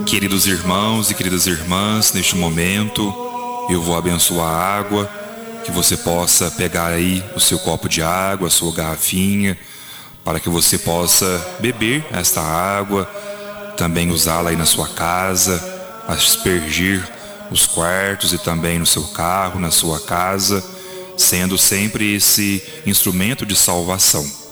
Queridos irmãos e queridas irmãs, neste momento eu vou abençoar a água, que você possa pegar aí o seu copo de água, a sua garrafinha, para que você possa beber esta água, também usá-la aí na sua casa, aspergir os quartos e também no seu carro, na sua casa, sendo sempre esse instrumento de salvação.